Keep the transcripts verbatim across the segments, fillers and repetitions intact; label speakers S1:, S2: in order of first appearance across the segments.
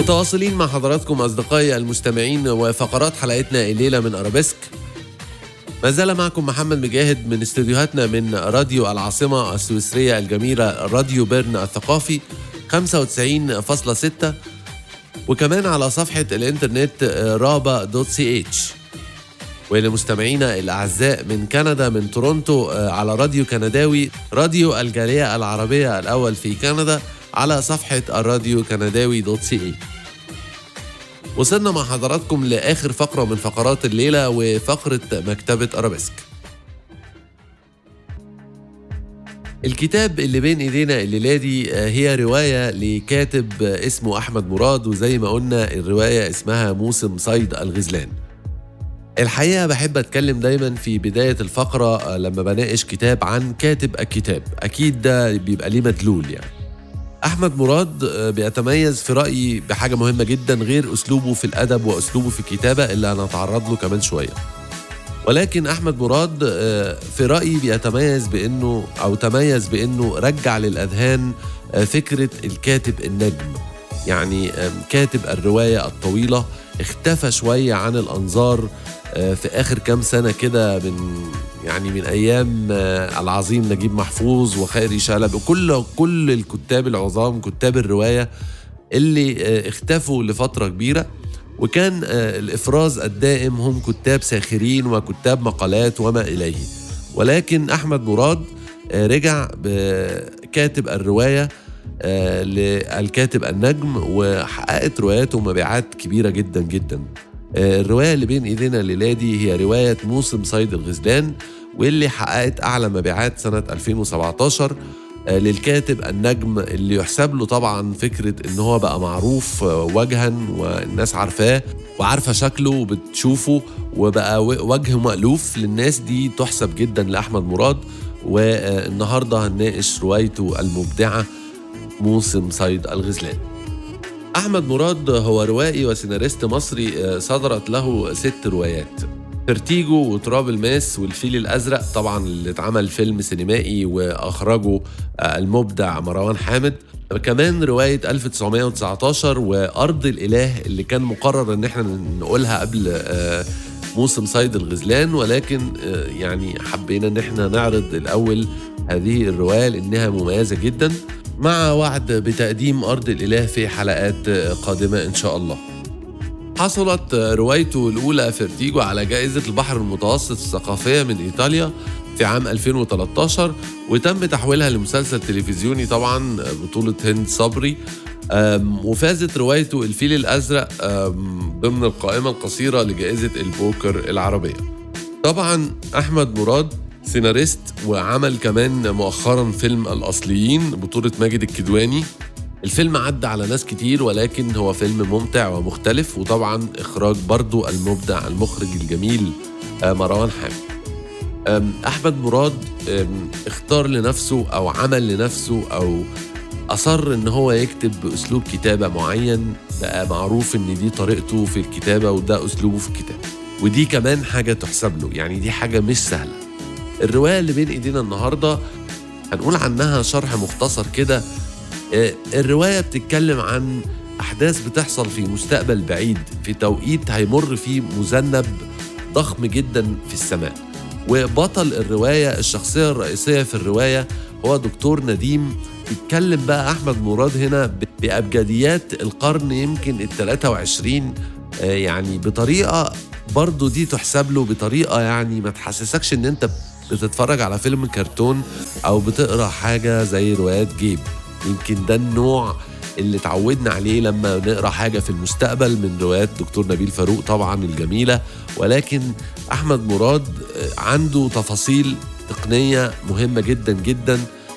S1: متواصلين مع حضراتكم أصدقائي المستمعين وفقرات حلقتنا الليلة من أرابيسك. ما زال معكم محمد مجاهد من استوديوهاتنا من راديو العاصمة السويسرية الجميلة راديو بيرن الثقافي خمسة وتسعين فاصلة ستة، وكمان على صفحة الإنترنت رابا دوت سي اتش. ولمستمعينا الأعزاء من كندا من تورونتو على راديو كنداوي راديو الجالية العربية الأول في كندا على صفحة الراديو كنداوي دوت سي اي. وصلنا مع حضراتكم لآخر فقرة من فقرات الليلة وفقرة مكتبة أرابيسك. الكتاب اللي بين ايدينا الليلة دي هي رواية لكاتب اسمه أحمد مراد، وزي ما قلنا الرواية اسمها موسم صيد الغزلان. الحقيقة بحب أتكلم دايما في بداية الفقرة لما بناقش كتاب عن كاتب الكتاب، أكيد ده بيبقى ليه مدلول. يعني أحمد مراد بيتميز في رأيي بحاجة مهمة جدا غير أسلوبه في الأدب وأسلوبه في الكتابة اللي هنتعرض له كمان شوية، ولكن أحمد مراد في رأيي بيتميز بأنه أو تميز بأنه رجع للأذهان فكرة الكاتب النجم. يعني كاتب الرواية الطويلة اختفى شوية عن الأنظار في آخر كام سنة كده، من يعني من أيام العظيم نجيب محفوظ وخيري شلبي وكل كل الكتاب العظام كتاب الرواية اللي اختفوا لفترة كبيرة، وكان الإفراز الدائم هم كتاب ساخرين وكتاب مقالات وما إليه. ولكن أحمد مراد رجع بكاتب الرواية للكاتب النجم، وحققت رواياته مبيعات كبيرة جدا جدا. الرواية اللي بين ايدينا الليلة دي هي رواية موسم صيد الغزلان، واللي حققت أعلى مبيعات سنة ألفين وسبعتاشر للكاتب النجم، اللي يحسب له طبعا فكرة ان هو بقى معروف وجها والناس عارفاه وعارفة شكله وبتشوفه وبقى وجه مألوف للناس، دي تحسب جدا لأحمد مراد. والنهاردة هنناقش روايته المبدعة موسم صيد الغزلان. أحمد مراد هو روائي وسيناريست مصري، صدرت له ست روايات: فرتيجو وتراب الماس والفيل الأزرق، طبعا اللي اتعمل فيلم سينمائي وأخرجه المبدع مروان حامد. كمان رواية ألف وتسعمائة وتسعة عشر وأرض الإله اللي كان مقرر ان احنا نقولها قبل موسم صيد الغزلان، ولكن يعني حبينا ان احنا نعرض الأول هذه الرواية لأنها مميزة جدا، مع وعد بتقديم أرض الإله في حلقات قادمة إن شاء الله. حصلت روايته الأولى فرتيجو على جائزة البحر المتوسط الثقافية من إيطاليا في عام ألفين وثلاثة عشر، وتم تحويلها لمسلسل تلفزيوني طبعا بطولة هند صبري. وفازت روايته الفيل الأزرق ضمن القائمة القصيرة لجائزة البوكر العربية. طبعا أحمد مراد سيناريست، وعمل كمان مؤخرا فيلم الأصليين بطولة ماجد الكدواني. الفيلم عدى على ناس كتير ولكن هو فيلم ممتع ومختلف، وطبعا إخراج برضو المبدع المخرج الجميل مروان حامد. أحمد مراد اختار لنفسه أو عمل لنفسه أو أصر إن هو يكتب بأسلوب كتابة معين، بقى معروف إن دي طريقته في الكتابة وده أسلوبه في الكتابة، ودي كمان حاجة تحسب له. يعني دي حاجة مش سهلة. الرواية اللي بين ايدينا النهاردة هنقول عنها شرح مختصر كده. الرواية بتتكلم عن أحداث بتحصل في مستقبل بعيد، في توقيت هيمر فيه مذنب ضخم جدا في السماء، وبطل الرواية الشخصية الرئيسية في الرواية هو دكتور نديم. بيتكلم بقى أحمد مراد هنا بأبجديات القرن يمكن الثلاثة وعشرين، يعني بطريقة برضو دي تحسب له بطريقة يعني ما تحسسكش ان انت بتتفرج على فيلم كرتون او بتقرأ حاجة زي روايات جيب. يمكن ده النوع اللي تعودنا عليه لما نقرأ حاجة في المستقبل من روايات دكتور نبيل فاروق طبعا الجميلة، ولكن أحمد مراد عنده تفاصيل تقنية مهمة جدا جدا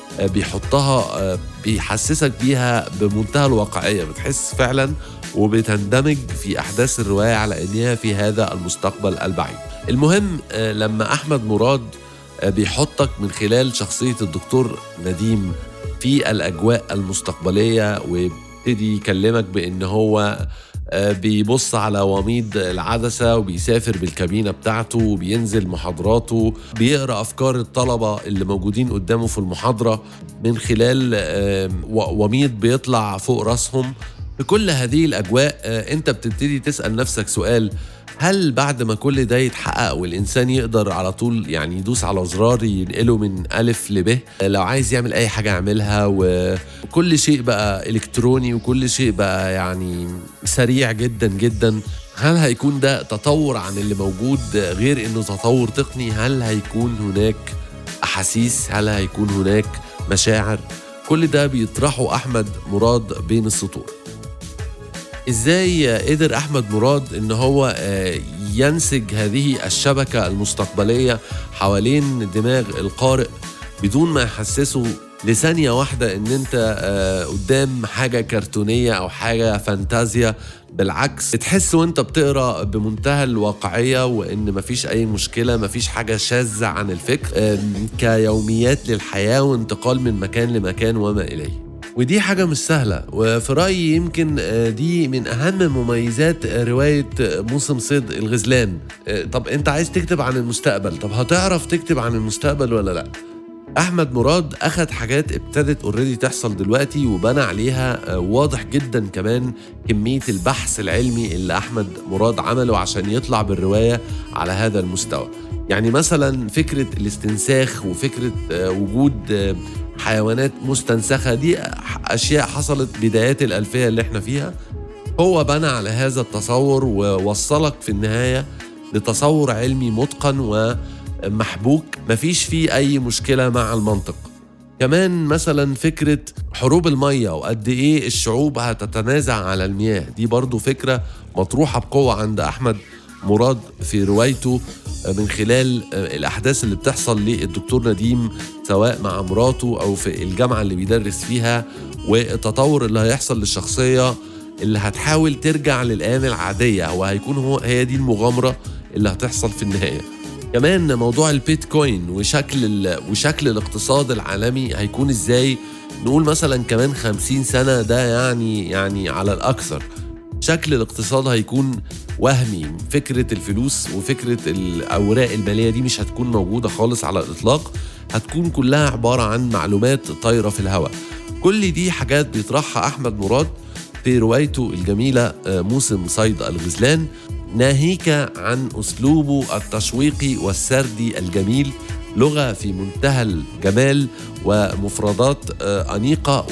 S1: بيحطها، بيحسسك بيها بمنتهى الواقعية، بتحس فعلا وبتندمج في أحداث الرواية على أنها في هذا المستقبل البعيد. المهم لما أحمد مراد بيحطك من خلال شخصية الدكتور نديم في الأجواء المستقبلية، ويبتدي يكلمك بأن هو بيبص على وميض العدسة وبيسافر بالكابينة بتاعته وبينزل محاضراته، بيقرأ أفكار الطلبة اللي موجودين قدامه في المحاضرة من خلال وميض بيطلع فوق رأسهم، في كل هذه الأجواء آه، أنت بتبتدي تسأل نفسك سؤال: هل بعد ما كل ده يتحقق والإنسان يقدر على طول يعني يدوس على زرار ينقله من ألف لب، آه، لو عايز يعمل أي حاجة يعملها و- وكل شيء بقى إلكتروني وكل شيء بقى يعني سريع جدا جدا، هل هيكون ده تطور عن اللي موجود آه، غير إنه تطور تقني؟ هل هيكون هناك أحاسيس؟ هل هيكون هناك مشاعر؟ كل ده بيطرحه أحمد مراد بين السطور. ازاي قدر احمد مراد ان هو آه، ينسج هذه الشبكة المستقبلية حوالين دماغ القارئ بدون ما يحسسه لثانية واحدة ان انت آه، قدام حاجة كرتونية او حاجة فانتازيا؟ بالعكس، تحس وانت بتقرأ بمنتهى الواقعية وان مفيش اي مشكلة، مفيش حاجة شاذة عن الفكر، آم، كيوميات للحياة وانتقال من مكان لمكان وما اليه. ودي حاجة مش سهلة، وفي رأيي يمكن آه، دي من أهم مميزات آه، رواية آه، موسم صيد الغزلان. آه، طب أنت عايز تكتب عن المستقبل، طب هتعرف تكتب عن المستقبل ولا لأ؟ أحمد مراد أخد حاجات ابتدت اوريدي تحصل دلوقتي وبنى عليها. آه، واضح جدا كمان كمية البحث العلمي اللي أحمد مراد عمله عشان يطلع بالرواية على هذا المستوى. يعني مثلا فكرة الاستنساخ وفكرة آه، وجود آه، حيوانات مستنسخة، دي أشياء حصلت بدايات الألفية اللي احنا فيها. هو بنى على هذا التصور ووصلك في النهاية لتصور علمي متقن ومحبوك مفيش فيه أي مشكلة مع المنطق. كمان مثلا فكرة حروب المية وقد إيه الشعوب هتتنازع على المياه، دي برضو فكرة مطروحة بقوة عند أحمد مراد في روايته من خلال الأحداث اللي بتحصل للدكتور نديم سواء مع مراته أو في الجامعة اللي بيدرس فيها، والتطور اللي هيحصل للشخصية اللي هتحاول ترجع للأيام العادية، وهيكون هو هي دي المغامرة اللي هتحصل في النهاية. كمان موضوع البيتكوين وشكل ال... وشكل الاقتصاد العالمي هيكون ازاي، نقول مثلا كمان خمسين سنة، ده يعني يعني على الأكثر شكل الاقتصاد هيكون وهمي. فكرة الفلوس وفكرة الأوراق المالية دي مش هتكون موجودة خالص على الإطلاق، هتكون كلها عبارة عن معلومات طايرة في الهواء. كل دي حاجات بيطرحها أحمد مراد في روايته الجميلة آه، موسم صيد الغزلان، ناهيك عن أسلوبه التشويقي والسردي الجميل، لغة في منتهى الجمال ومفردات آه، أنيقة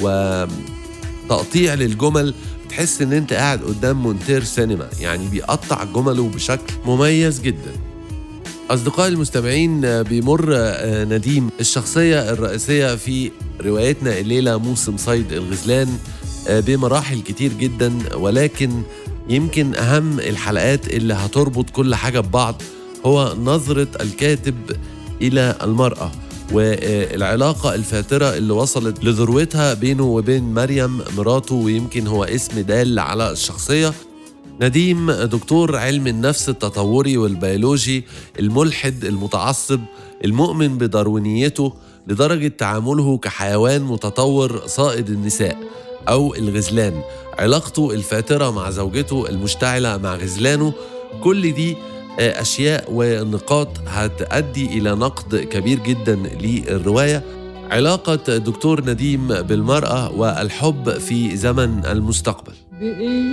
S1: وتقطيع للجمل، تحس ان انت قاعد قدام مونتير سينما، يعني بيقطع جمله بشكل مميز جدا. أصدقائي المستمعين، بيمر آه، نديم الشخصية الرئيسية في روايتنا الليلة موسم صيد الغزلان آه، بمراحل كتير جدا، ولكن يمكن أهم الحلقات اللي هتربط كل حاجة ببعض هو نظرة الكاتب إلى المرأة والعلاقة الفاترة اللي وصلت لذروتها بينه وبين مريم مراته، ويمكن هو اسم دال على الشخصية. نديم دكتور علم النفس التطوري والبيولوجي الملحد المتعصب المؤمن بداروينيته لدرجة تعامله كحيوان متطور صائد النساء أو الغزلان، علاقته الفاترة مع زوجته المشتعلة مع غزلانه، كل دي أشياء ونقاط هتؤدي إلى نقد كبير جدا للرواية. علاقة دكتور نديم بالمرأة والحب في زمن المستقبل.